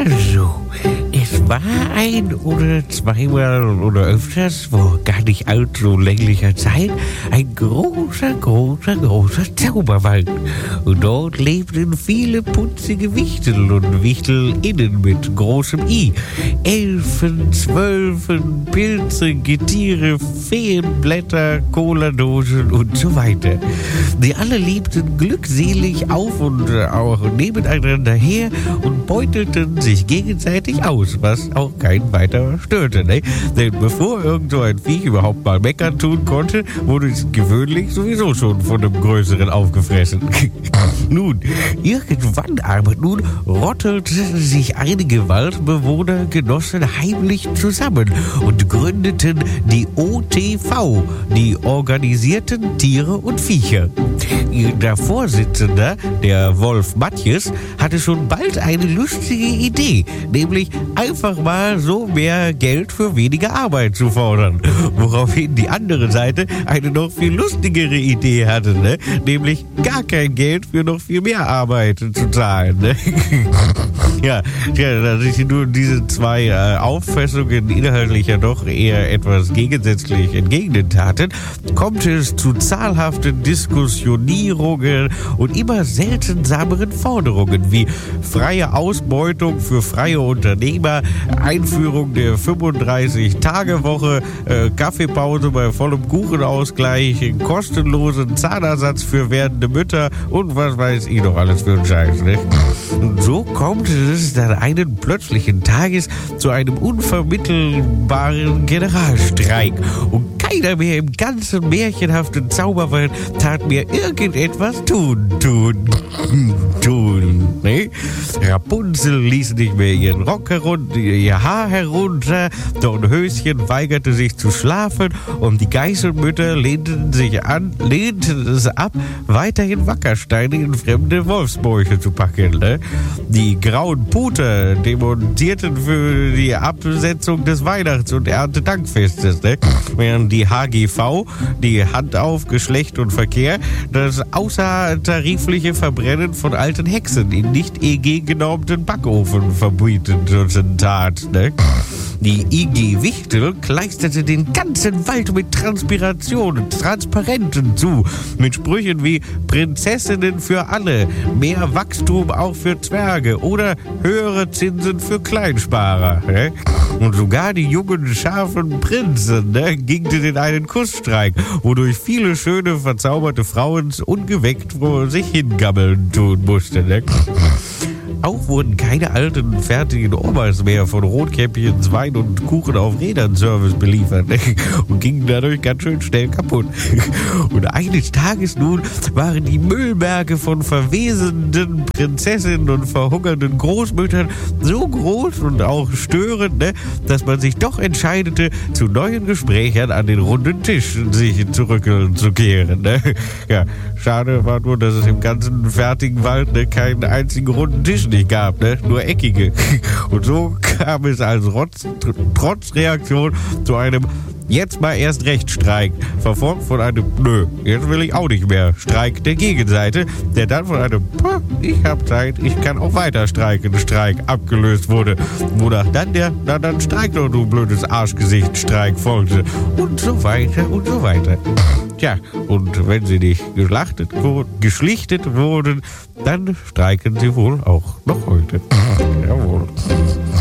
Also, es war ein oder zweimal oder öfters, vor gar nicht allzu länglicher Zeit, ein großer Zauberwald. Und dort lebten viele putzige Wichtel und Wichtelinnen mit großem I. Elfen, Zwölfen, Pilze, Getiere, Feenblätter, Cola-Dosen und so weiter. Sie alle lebten glückselig auf und auch nebeneinander her und beutelten sich gegenseitig aus, was auch kein weiter störte. Ne? Denn bevor irgend so ein Viech überhaupt mal meckern tun konnte, wurde es gewöhnlich sowieso schon von einem Größeren aufgefressen. Nun, irgendwann aber rottelten sich einige Waldbewohnergenossen heimlich zusammen und gründeten die OTV, die organisierten Tiere und Viecher. Der Vorsitzende, der Wolf Matjes, hatte schon bald eine lustige Idee, nämlich einfach mal so mehr Geld für weniger Arbeit zu fordern. Woraufhin die andere Seite eine noch viel lustigere Idee hatte, ne? Nämlich gar kein Geld für noch viel mehr Arbeit zu zahlen. Ne? Ja, da sich nur diese zwei Auffassungen inhaltlich ja doch eher etwas gegensätzlich entgegnet hatten, kommt es zu zahlhaften Diskussionierungen und immer seltsameren Forderungen wie freie Ausbeutung für freie Unternehmer, Einführung der 35-Tage-Woche, Kaffeepause bei vollem Kuchenausgleich, kostenlosen Zahnersatz für werdende Mütter und was weiß ich noch alles für einen Scheiß. Ne? Und so kommt es dann einen plötzlichen Tages zu einem unvermittelbaren Generalstreik. Und keiner mehr im ganzen märchenhaften Zauberwald tat mir irgendetwas tun. Ne? Rapunzel ließ nicht mehr ihren Rock ihr Haar herunter, Dornhöschen weigerte sich zu schlafen und die Geißelmütter lehnten es ab, weiterhin Wackersteine in fremde Wolfsbäuche zu packen. Ne? Die grauen Puter demonstrierten für die Absetzung des Weihnachts- und Erntedankfestes, ne? Während die HGV, die Hand auf Geschlecht und Verkehr, das außertarifliche Verbrennen von alten Hexen in nicht EG-genormten Backofen verbieten tat. Ne? Die IG Wichtel kleisterte den ganzen Wald mit Transpirationen, Transparenten zu, mit Sprüchen wie Prinzessinnen für alle, mehr Wachstum auch für Zwerge oder höhere Zinsen für Kleinsparer. Ne? Und sogar die jungen, scharfen Prinzen gingen in einen Kussstreik, wodurch viele schöne, verzauberte Frauen ungeweckt vor sich hingammeln tun mussten. Ne? Auch wurden keine alten, fertigen Omas mehr von Rotkäppchens, Wein und Kuchen auf Rädern Service beliefert und gingen dadurch ganz schön schnell kaputt. Und eines Tages waren die Müllberge von verwesenden Prinzessinnen und verhungernden Großmüttern so groß und auch störend, dass man sich doch entscheidete, zu neuen Gesprächen an den runden Tisch sich zurückzukehren. Ja, schade war nur, dass es im ganzen fertigen Wald keinen einzigen runden Tisch nicht gab, nur eckige. Und so kam es als Trotzreaktion zu einem jetzt mal erst recht Streik, verfolgt von einem Nö, jetzt will ich auch nicht mehr Streik der Gegenseite, der dann von einem ich hab Zeit, ich kann auch weiter streiken, Streik abgelöst wurde, wonach dann der dann streik doch, du blödes Arschgesicht, Streik folgte und so weiter und so weiter. Tja, und wenn sie nicht geschlichtet wurden, dann streiken sie wohl auch noch heute.